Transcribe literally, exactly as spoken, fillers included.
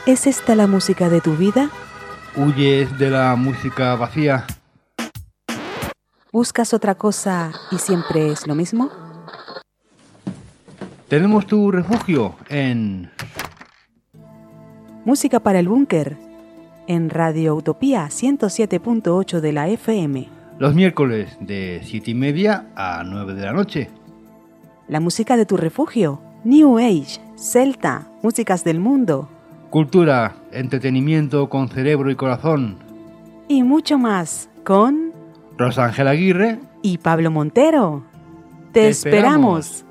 ¿Es esta la música de tu vida? ¿Huyes de la música vacía? ¿Buscas otra cosa y siempre es lo mismo? Tenemos tu refugio en Música para el Búnker, en Radio Utopía ciento siete punto ocho de la F M. los miércoles de siete y media a nueve de la noche. La música de tu refugio, New Age, Celta, músicas del mundo. Cultura, entretenimiento con cerebro y corazón. Y mucho más, con Rosángel Aguirre y Pablo Montero. ¡Te, Te esperamos! esperamos.